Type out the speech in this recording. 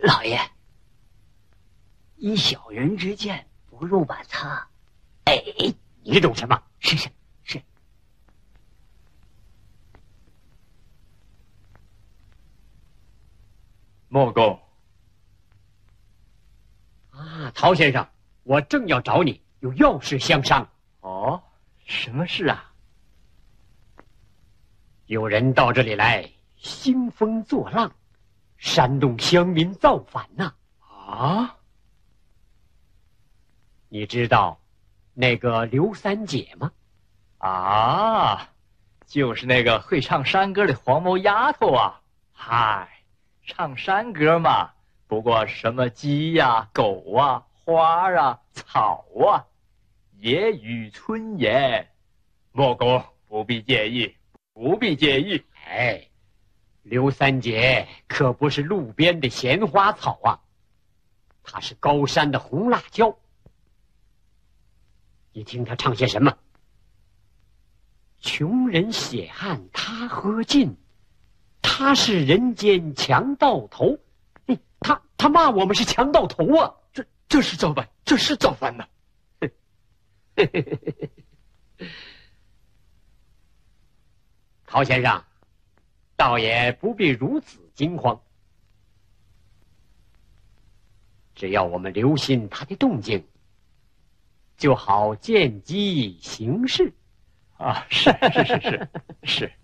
老爷，以小人之见，不如把他…… 哎，你懂什么？ 是。 莫公。 啊，陶先生，我正要找你，有要事相商。 哦，什么事啊？ 有人到这里来兴风作浪，煽动乡民造反呐！ 啊？ 你知道那个刘三姐吗？ 啊，就是那个会唱山歌的黄毛丫头啊！嗨，唱山歌嘛，不过什么鸡呀、狗啊、花啊、草啊，野语春言。莫公不必介意，不必介意。 哎，刘三姐可不是路边的闲花草啊，她是高山的红辣椒。你听她唱些什么？穷人血汗他喝尽，他是人间强盗头。他骂我们是强盗头啊！ 这是造反，这是造反呐！ 陶先生，倒也不必如此惊慌，只要我们留心他的动静，就好见机行事。 啊，是。